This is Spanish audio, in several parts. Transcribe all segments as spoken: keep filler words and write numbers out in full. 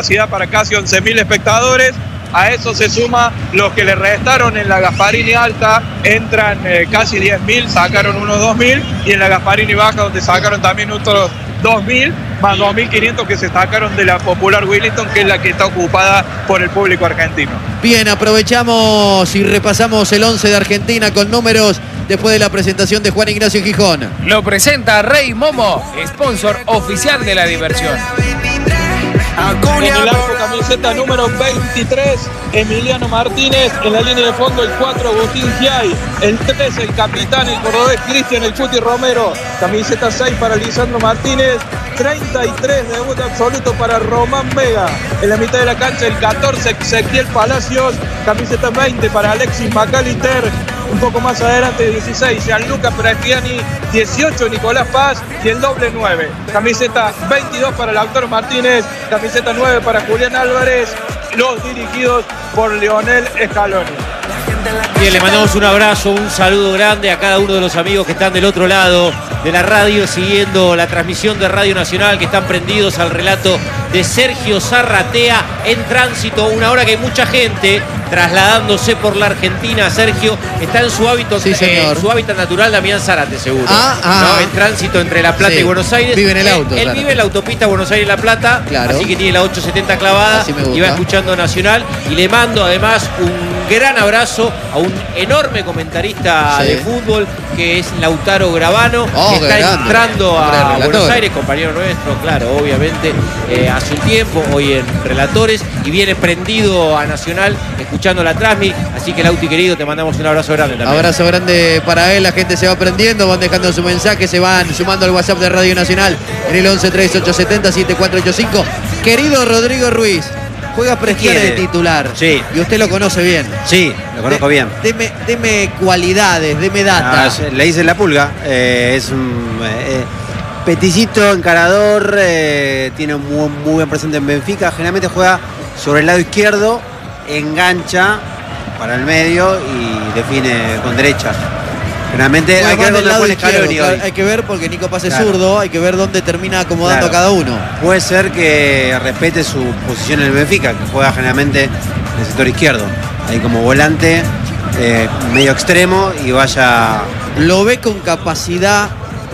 capacidad para casi once mil espectadores. A eso se suma los que le restaron en la Gasparini Alta, entran eh, casi diez mil, sacaron unos dos mil, y en la Gasparini Baja, donde sacaron también otros dos mil, más dos mil quinientos que se sacaron de la popular Willington, que es la que está ocupada por el público argentino. Bien, aprovechamos y repasamos el once de Argentina con números después de la presentación de Juan Ignacio Gijón. Lo presenta Rey Momo, sponsor oficial de la diversión. En el arco, camiseta número veintitrés, Emiliano Martínez. En la línea de fondo, el cuatro, Agustín Giai. El tres, el capitán, el cordobés Cristian El Cuti Romero. Camiseta seis para Lisandro Martínez. treinta y tres, debut absoluto para Román Vega. En la mitad de la cancha, el catorce, Ezequiel Palacios. Camiseta veinte para Alexis McAllister. Un poco más adelante, dieciséis, Gianluca Prestiani. dieciocho, Nicolás Paz. Y el doble nueve. Camiseta veintidós para Lautaro Martínez. Camiseta nueve para Julián Álvarez. Los dirigidos por Lionel Scaloni. Bien, le mandamos un abrazo, un saludo grande a cada uno de los amigos que están del otro lado de la radio siguiendo la transmisión de Radio Nacional, que están prendidos al relato de Sergio Zarratea en tránsito. Una hora que hay mucha gente trasladándose por la Argentina. Sergio está en su hábitat, sí, eh, su hábitat natural, Damián Zárate, seguro. Ah, ah, ¿no? En tránsito entre La Plata, sí, y Buenos Aires. Vive en el auto. Él, él claro. vive en la autopista Buenos Aires-La Plata, claro. Así que tiene la ochocientos setenta clavada y va escuchando Nacional. Y le mando además un gran abrazo a un enorme comentarista, sí, de fútbol, que es Lautaro Gravano, oh, que está grande. entrando a Buenos Aires, compañero nuestro, claro, obviamente, eh, hace un tiempo, hoy en Relatores, y viene prendido a Nacional, escuchando la transmi. Así que, Lauti querido, te mandamos un abrazo grande también. Abrazo grande para él, la gente se va prendiendo, van dejando su mensaje, se van sumando al WhatsApp de Radio Nacional en el once treinta y ocho setenta siete cuatro ocho cinco. Querido Rodrigo Ruiz, juega Prestiani de titular. Sí. Y usted lo conoce bien. Sí, lo conozco de, bien. Deme, deme cualidades, deme data. Ah, le hice la pulga. Eh, es un eh, peticito, encarador, eh, tiene un muy, muy buen presente en Benfica. Generalmente juega sobre el lado izquierdo, engancha para el medio y define con derecha. Generalmente hay que ver dónde pone Scaloni hoy. Hay que ver porque Nico Paz es Claro. zurdo, hay que ver dónde termina acomodando Claro. a cada uno. Puede ser que respete su posición en el Benfica, que juega generalmente en el sector izquierdo. Ahí como volante, eh, medio extremo, y vaya... Lo ve con capacidad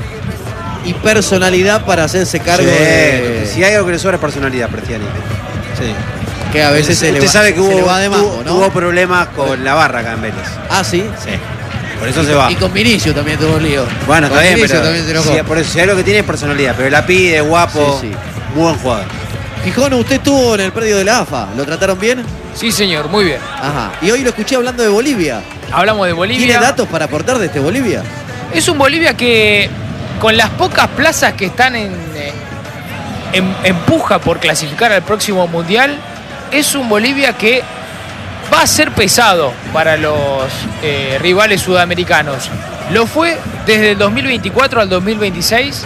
y personalidad para hacerse cargo Sí, de... Si hay algo que le sobra es personalidad, Prestiani. Sí. Que a veces se, Usted le va, sabe que se hubo, le va de mambo, tuvo, ¿no? tuvo problemas con la barra acá en Vélez. Ah, ¿sí? Sí. Por eso se va. Y con Vinicio también tuvo lío. Bueno, con está bien, Vinicio pero también se enojó. sí, por eso, si hay algo que tiene es personalidad, pero la pide, guapo, Sí, sí. muy buen jugador. Gijón, usted estuvo en el predio de la A F A, ¿lo trataron bien? Sí, señor, muy bien. Ajá. Y hoy lo escuché hablando de Bolivia. Hablamos de Bolivia. ¿Tiene datos para aportar de este Bolivia? Es un Bolivia que, con las pocas plazas que están en, eh, en, en puja por clasificar al próximo Mundial, es un Bolivia que va a ser pesado para los eh, rivales sudamericanos. Lo fue desde el dos mil veinticuatro al dos mil veintiséis,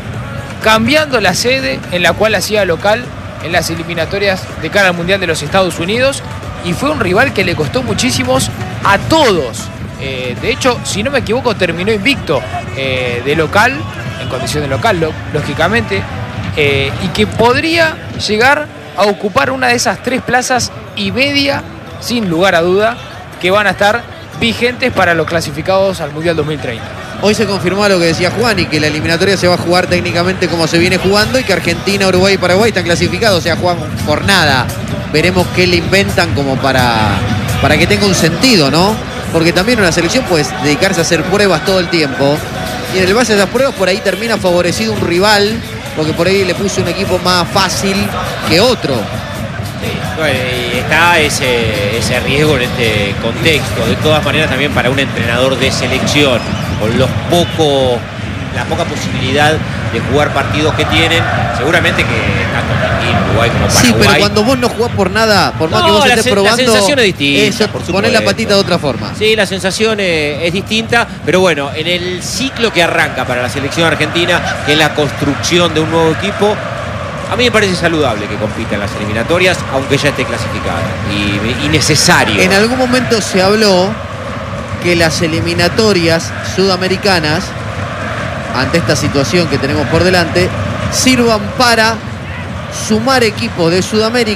cambiando la sede en la cual hacía local en las eliminatorias de cara al Mundial de los Estados Unidos, y fue un rival que le costó muchísimos a todos. Eh, de hecho, si no me equivoco, terminó invicto eh, de local, en condición de local, lo, lógicamente, eh, y que podría llegar a ocupar una de esas tres plazas y media, sin lugar a duda, que van a estar vigentes para los clasificados al Mundial dos mil treinta. Hoy se confirmó lo que decía Juan, y que la eliminatoria se va a jugar técnicamente como se viene jugando, y que Argentina, Uruguay y Paraguay están clasificados, o sea, juegan jornada. Veremos qué le inventan como para, para que tenga un sentido, ¿no? Porque también una selección puede dedicarse a hacer pruebas todo el tiempo, y en el base de esas pruebas por ahí termina favorecido un rival, porque por ahí le puso un equipo más fácil que otro. Sí, bueno, y está ese, ese riesgo en este contexto. De todas maneras, también para un entrenador de selección, con los pocos, la poca posibilidad de jugar partidos que tienen, seguramente que tanto Argentina, Uruguay como Paraguay. Sí, pero cuando vos no jugás por nada, por más No, que vos la estés sen- la probando, sensación es distinta, eso, por ponés la supuesto. patita de otra forma. Sí, la sensación es, es distinta, pero bueno, en el ciclo que arranca para la selección argentina, que es la construcción de un nuevo equipo, a mí me parece saludable que compita en las eliminatorias, aunque ya esté clasificada, y, y necesario. En algún momento se habló que las eliminatorias sudamericanas, ante esta situación que tenemos por delante, sirvan para sumar equipos de Sudamérica